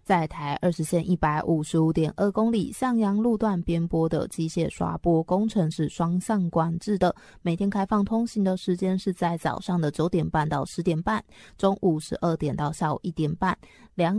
在台20线 155.2 公里向阳路段边坡的机械刷拨工程是双向管制的，每天开放通行的时间是在早上的9点半到10点半，中午12点到下午1点半。